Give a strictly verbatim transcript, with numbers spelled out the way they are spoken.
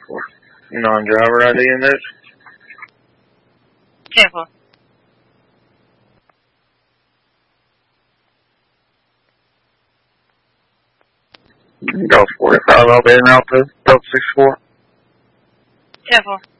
four. Non-driver I D in this? ten four. Go forty-five, I'll be in Alpha, Delta six four. ten four.